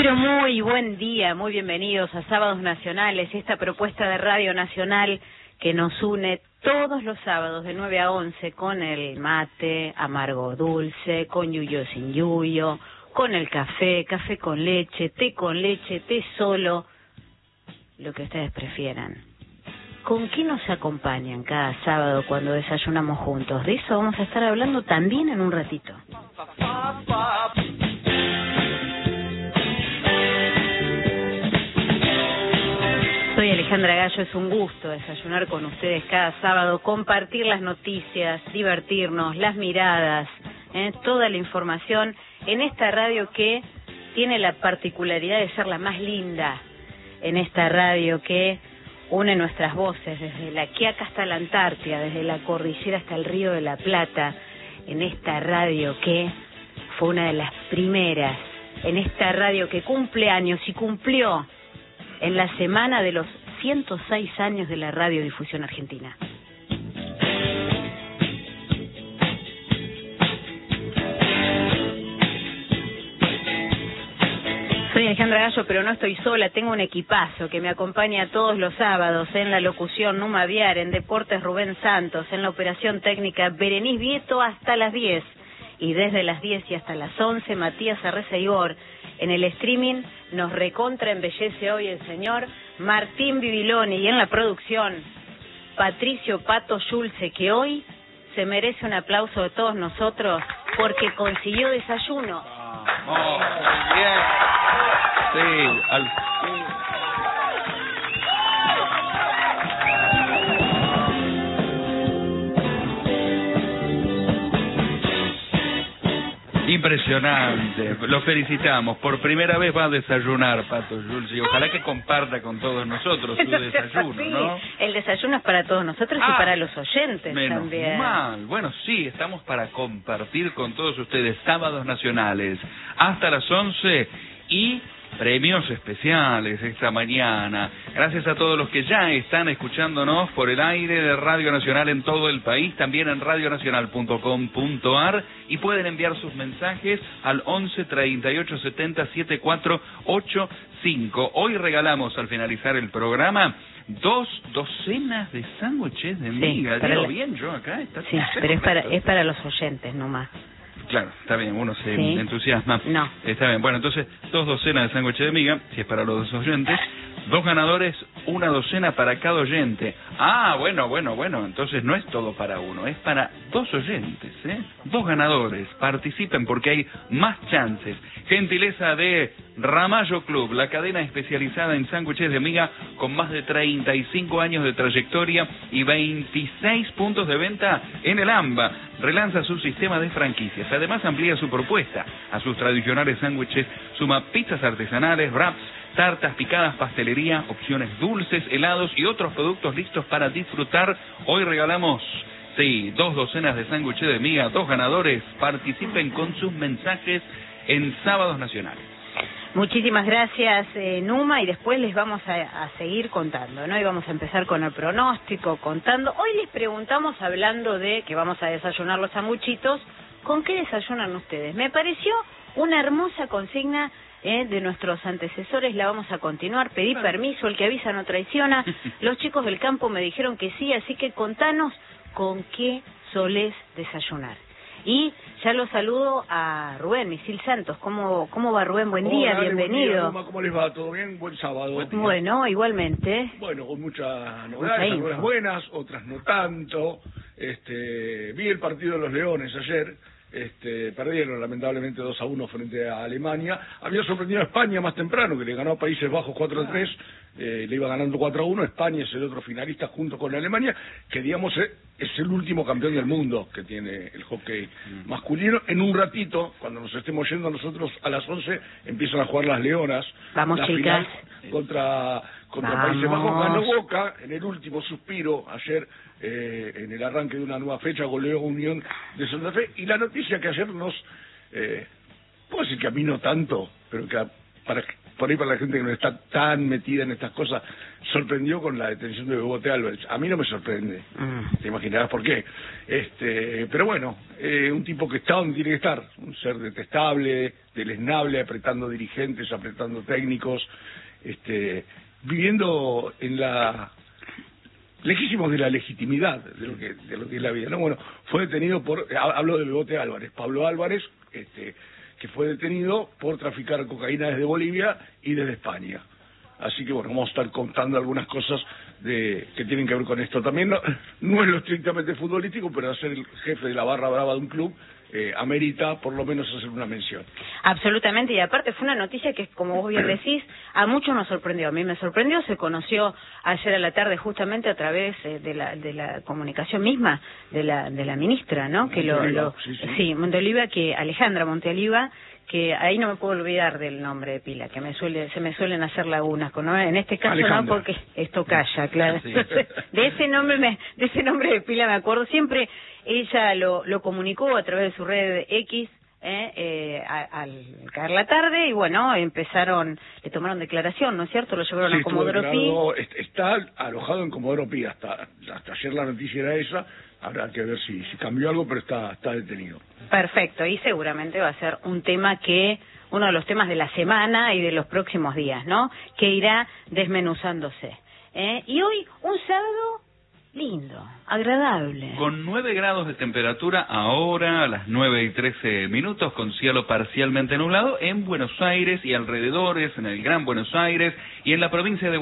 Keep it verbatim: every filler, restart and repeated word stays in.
pero muy buen día, muy bienvenidos a Sábados Nacionales, esta propuesta de Radio Nacional que nos une todos los sábados de nueve a once con el mate amargo dulce, con yuyo sin yuyo, con el café, café con leche, té con leche, té solo, lo que ustedes prefieran. ¿Con qué nos acompañan cada sábado cuando desayunamos juntos? De eso vamos a estar hablando también en un ratito. Soy Alejandra Gallo, es un gusto desayunar con ustedes cada sábado, compartir las noticias, divertirnos, las miradas, ¿eh? toda la información en esta radio que tiene la particularidad de ser la más linda, en esta radio que une nuestras voces desde la Quiaca hasta la Antártida, desde la cordillera hasta el Río de la Plata, en esta radio que fue una de las primeras, en esta radio que cumple años y cumplió en la semana de los ciento seis años de la radiodifusión argentina. Soy Alejandra Gallo, pero no estoy sola, tengo un equipazo que me acompaña todos los sábados en la locución Numa Viar, en Deportes Rubén Santos, en la operación técnica Berenice Vieto hasta las diez, y desde las diez y hasta las once Matías Arreceigor. En el streaming nos recontra embellece hoy el señor Martín Bibiloni, y en la producción Patricio Pato Schulze, que hoy se merece un aplauso de todos nosotros porque consiguió desayuno. Oh, muy bien. Sí, al... Impresionante, lo felicitamos. Por primera vez va a desayunar, Pato Jules, y ojalá que comparta con todos nosotros su desayuno, ¿no? El desayuno es para todos nosotros ah, y para los oyentes menos también. Mal. Bueno, sí, estamos para compartir con todos ustedes Sábados Nacionales hasta las once y premios especiales esta mañana. Gracias a todos los que ya están escuchándonos por el aire de Radio Nacional en todo el país, también en radio nacional punto com punto a r, y pueden enviar sus mensajes al once treinta y ocho setenta setenta y cuatro ochenta y cinco. Hoy regalamos al finalizar el programa dos docenas de sándwiches de miga. Sí, digo la... bien yo acá. Está sí, pero es para, es para los oyentes nomás. Claro, está bien, uno se ¿Sí? entusiasma. No. Está bien, bueno, entonces, dos docenas de sándwiches de miga, si es para los oyentes. Dos ganadores, una docena para cada oyente. Ah, bueno, bueno, bueno, entonces no es todo para uno, es para dos oyentes, ¿eh? Dos ganadores, participen porque hay más chances. Gentileza de Ramallo Club, la cadena especializada en sándwiches de miga con más de treinta y cinco años de trayectoria y veintiséis puntos de venta en el AMBA. Relanza su sistema de franquicias, además amplía su propuesta. A sus tradicionales sándwiches suma pizzas artesanales, wraps, tartas, picadas, pastelería, opciones dulces, helados y otros productos listos para disfrutar. Hoy regalamos, sí, dos docenas de sándwiches de miga, dos ganadores. Participen con sus mensajes en Sábados Nacionales. Muchísimas gracias, eh, Numa, y después les vamos a, a seguir contando, ¿no? Y vamos a empezar con el pronóstico, contando. Hoy les preguntamos, hablando de que vamos a desayunar los sanguchitos, ¿con qué desayunan ustedes? Me pareció una hermosa consigna Eh, de nuestros antecesores, la vamos a continuar. Pedí permiso, el que avisa no traiciona. Los chicos del campo me dijeron que sí, así que contanos con qué solés desayunar. Y ya lo saludo a Rubén Misil Santos. ¿Cómo, cómo va, Rubén? Buen día, Hola, bienvenido. Buen día, ¿cómo les va? ¿Todo bien? Buen sábado. Buen bueno, igualmente. Bueno, con muchas novedades, algunas buenas, otras no tanto. Este, vi el partido de los Leones ayer. Este, perdieron lamentablemente dos a uno frente a Alemania. Había sorprendido a España más temprano, que le ganó a Países Bajos cuatro a tres, eh, le iba ganando cuatro a uno. España es el otro finalista junto con Alemania, que digamos es el último campeón del mundo que tiene el hockey masculino. En un ratito, cuando nos estemos yendo nosotros a las once, empiezan a jugar las Leonas. Vamos, la chicas. Final contra, contra Vamos. Países Bajos. Ganó Boca en el último suspiro ayer. Eh, en el arranque de una nueva fecha goleó Unión de Santa Fe, y la noticia que ayer nos eh, puedo decir que a mí no tanto, pero que a, para por ahí para la gente que no está tan metida en estas cosas, sorprendió con la detención de Bebote Álvarez. A mí no me sorprende, mm. te imaginarás por qué. Este, pero bueno, eh, un tipo que está donde tiene que estar, un ser detestable, deleznable, apretando dirigentes, apretando técnicos, este, viviendo en la... lejísimos de la legitimidad de lo que de lo que es la vida, ¿no? Bueno, fue detenido por, hablo de Bebote Álvarez, Pablo Álvarez, este, que fue detenido por traficar cocaína desde Bolivia y desde España. Así que bueno, vamos a estar contando algunas cosas de que tienen que ver con esto. También no, no es lo estrictamente futbolístico, pero al ser el jefe de la barra brava de un club, eh, amerita por lo menos hacer una mención. Absolutamente, y aparte fue una noticia que, como vos bien decís, a muchos nos sorprendió. A mí me sorprendió, se conoció ayer a la tarde justamente a través eh, de la de la comunicación misma de la de la ministra, ¿no? Que lo, lo sí, sí. sí, Monteoliva, que Alejandra Monteoliva, que ahí no me puedo olvidar del nombre de pila, que me suele se me suelen hacer lagunas con, ¿no? En este caso Alejandra. No, porque esto calla, claro. Sí. de ese nombre me, de ese nombre de pila me acuerdo siempre. Ella lo lo comunicó a través de su red X eh, eh, a, al caer la tarde y bueno, empezaron, le tomaron declaración, ¿no es cierto? Lo llevaron sí, a Comodoro Pi. Está alojado en Comodoro Pi, hasta, hasta ayer la noticia era esa. Habrá que ver si, si cambió algo, pero está, está detenido. Perfecto, y seguramente va a ser un tema que, uno de los temas de la semana y de los próximos días, ¿no? Que irá desmenuzándose. ¿eh? Y hoy, un sábado lindo, agradable. Con nueve grados de temperatura ahora, a las nueve y trece minutos, con cielo parcialmente nublado en Buenos Aires y alrededores, en el Gran Buenos Aires y en la provincia de